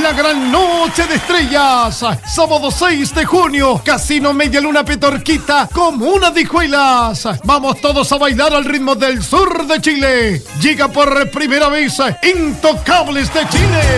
la gran noche de estrellas. Sábado 6 de junio, Casino Media Luna Petorquita, Comuna de Hijuelas. Vamos todos a bailar al ritmo del sur de Chile. Llega por primera vez Intocables de Chile.